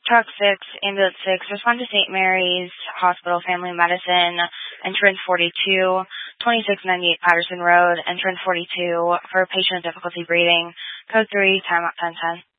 Truck 6, Ambulance 6, respond to St. Mary's Hospital Family Medicine, entrance 42, 2698 Patterson Road, entrance 42, for a patient with difficulty breathing. Code 3, timeout 1010.